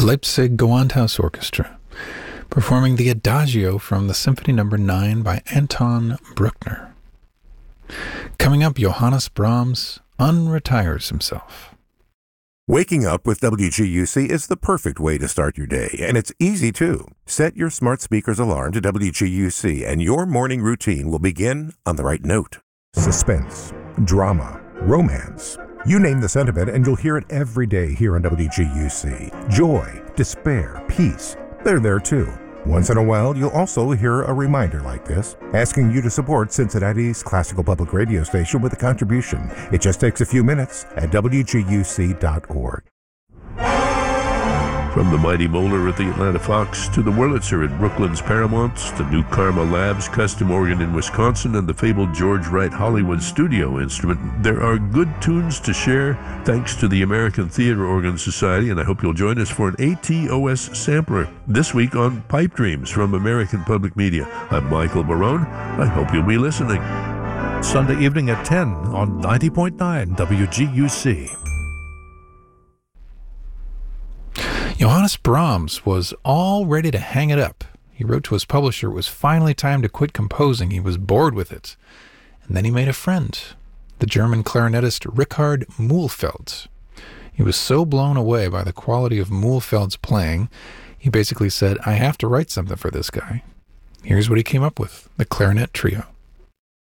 the Leipzig Gewandhaus Orchestra, performing the Adagio from the Symphony No. 9 by Anton Bruckner. Coming up, Johannes Brahms unretires himself. Waking up with WGUC is the perfect way to start your day, and it's easy too. Set your smart speaker's alarm to WGUC, and your morning routine will begin on the right note. Suspense, drama, romance. You name the sentiment, and you'll hear it every day here on WGUC. Joy, despair, peace. They're there too. Once in a while, you'll also hear a reminder like this, asking you to support Cincinnati's classical public radio station with a contribution. It just takes a few minutes at WGUC.org. From the Mighty Moeller at the Atlanta Fox to the Wurlitzer at Brooklyn's Paramount, to New Karma Labs custom organ in Wisconsin, and the fabled George Wright Hollywood studio instrument, there are good tunes to share thanks to the American Theater Organ Society, and I hope you'll join us for an ATOS sampler this week on Pipe Dreams from American Public Media. I'm Michael Barone. I hope you'll be listening. Sunday evening at 10 on 90.9 WGUC. Johannes Brahms was all ready to hang it up. He wrote to his publisher it was finally time to quit composing. He was bored with it. And then he made a friend, the German clarinetist Richard Mühlfeld. He was so blown away by the quality of Mühlfeld's playing, he basically said, I have to write something for this guy. Here's what he came up with, the Clarinet Trio.